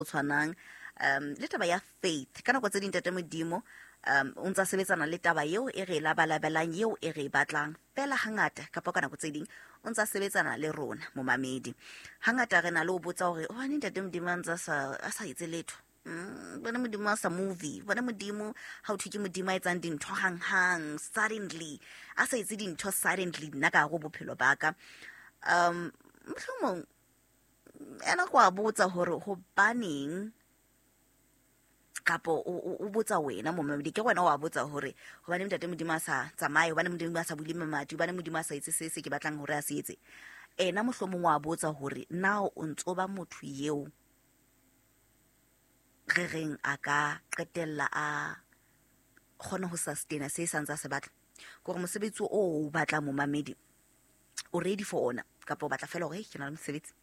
tshwanang le taba ya faith ka nako tse ding tate Modimo o ntse a sebetsana le taba eo e re labalabelang eo e re batlang fela hangata kapa ka nako tse ding o ntse a sebetsana le rona momamedi hangata re na le o botsa hore o bane tate Modimo a sa etse letho bona Modimo a sa movie bona Modimo ha o thuke Modimo a etsang dintho hang suddenly a sa etse dintho suddenly nna ka go bophelo baka mohlomong ena kwa botsa hore ho baneng kapo o botsa wena momamedi ke wena wa botsa hore ho bane ntate Modimo a sa tsamaye ho bane Modimo a sa bule mamati ho bane Modimo a sa etse se ke batlang hore a se etse ena mohlomong wa botsa hore now o ntso ba motho yeo re reng a ka qetella a kgona ho sustain se santsa se batla gore mosebetsi o batla momamedi o ready for ona kapo batla fela hore ke na le mosebetsi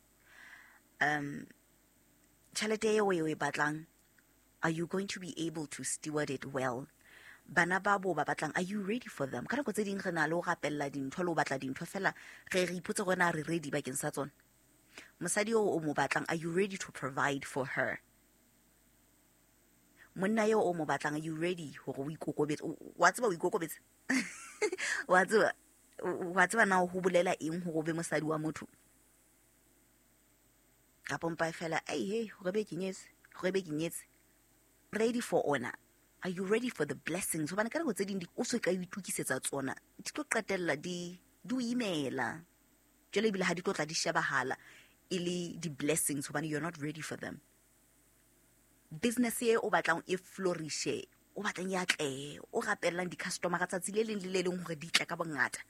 tšhelete eo e batlang, are you going to be able to steward it well? Bana ba bo ba batlang, are you ready for them? Ka nako tse ding re na le ho rapella dintho le ho batla dintho fela re ipotse gore na re ready bakeng sa tsona. Mosadi o mo batlang, are you ready to provide for her? Monna yo o mo batlang, are you ready hore o ikokobetse? Wa tseba o ikokobetse? Wa tseba na ho bolela eng hore o be mosadi wa motho? Ka pompa fela hey hore be kenyetse ready for honor. Are you ready for the blessings? Hobane ka nako tse ding o se ka itukisetsa tsona di tlo qetella di imela jele bile ha di tlo tla di shebahala ile di blessings hobane you're not ready for them. Business ye o batlang e flourishe o batlang ya tle o rapellang di customer tsa tsile le leng hore di tla ka bongata.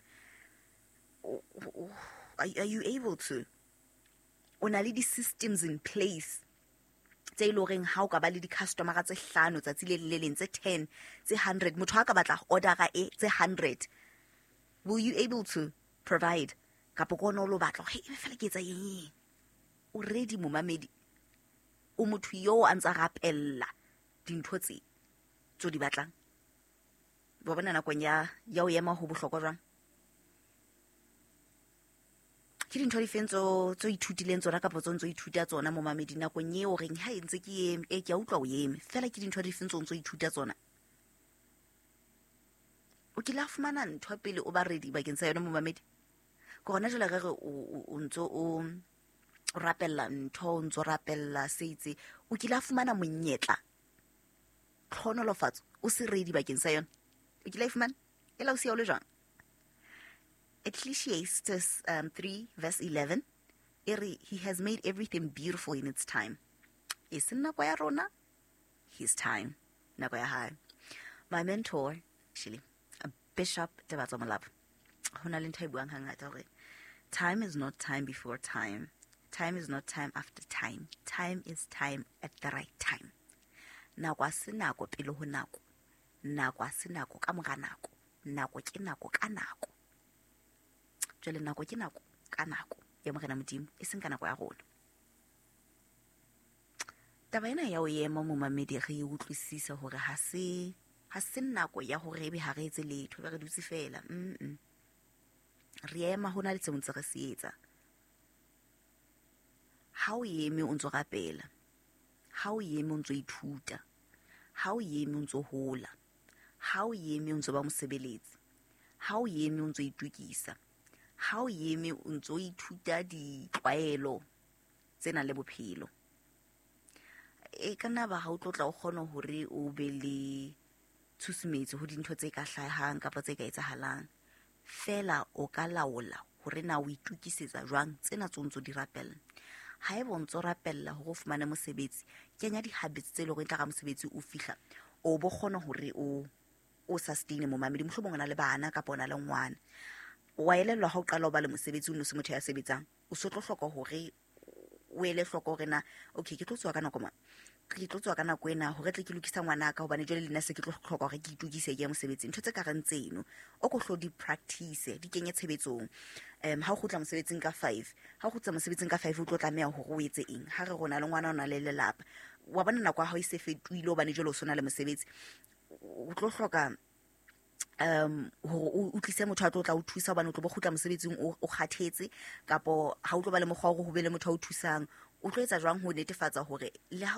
Are you able to? Ona le di systems in place tse ile reng ha o ka ba le di customer tse 5 tsa tsile le leng tse 10 tse 100 motho ha ka batla order ga e tse 100, will you able to provide? Kapo kono lo batla hey fela ke etsa eng o ready momamedi o motho yo a ntsa rapella dintho tse tso di batlang ba bona nakong ya o ema ho bohlokwa jwang ke dintho di fentso tso ithutileng tsona ka potso ntso ithuta tsona momamedi nakong eo reng ha entse ke eme ke a utlwa o eme fela ke dintho di fentso ntso ithuta tsona o kila fumana ntho pele o ba ready bakeng sa yona momamedi go gona jela re o ntso o rapella ntho ntso rapella seitse o kila fumana monyetla tlhonolofatso o se ready bakeng sa yona o kila fumana ela o se le jwang. Ecclesiastes 3 verse 11 he has made everything beautiful in its time. Isn't nako ya rona his time nako ya hae. My mentor actually a Bishop Tebatso Malap hona le ntho e buang hangata hore time is not time before time. Time is not time after time. Time is time at the right time. Nako a se nako pele ho nako. Nako a se nako ka mora nako. Nako ke nako ka nako. Jwale nako ke nako ka nako ya Morena Modimo e seng ka nako ya rona. Taba ena ya o ema momamedi re utlwisisa hore ha se nako ya hore ebe ha re etse letho be re dutse fela. Re ema hona le tsemo tse re se etsa. Ha o eme o ntso rapela, ha o eme o ntso ithuta, ha o eme o ntso hola, ha o eme o ntso ba mosebeletsi, ha o eme o ntso itukisa, ha o eme o ntso ithuta ditlwaelo tsena le bophelo. E kana ba ha o tlotla o kgona hore o be le tshusumetso ho dintho tse ka hlahang kapa tse ka etsahalang. Fela o ka laola hore na o itukisetsa jwang tsena tsontso di rapella. Ha e bontso rapella hore o fumane mosebetsi kenya di habits tse le go tla ga mosebetsi o fihla o bo kgona hore o sustain momamedi mohlomong ona le bana ka bona le ngwana wa elellwa ha o qala o ba le mosebetsi o no se motho ya sebetsang o se tlo hloka hore o ele hloko hore na okay ke tlo tswa ka nako ke tlo tswa ka nako ena hore tle ke lokisa ngwana ka hobane jole lena se ke tlo hloka hore ke itukise ke ya mosebetsi ntho tse ka reng tseno o go hlo di practice di kenye tshebetsong. Ha o khutla mosebetsing ka 5 ha o khutla mosebetsing ka 5 o tlo tlameha hore o etse eng ha re rona le ngwana o na le lelapa wa bona nako ha o se fetwile hobane jole o sona le mosebetsi o tlo hloka hore o tlise motho a tlo tla o thusa hobane o tlo bo khutla mosebetsing o kgathetse kapo ha o tlo ba le mogwa hore ho be le motho a o thusang o tlo etsa jwang ho netefatsa hore le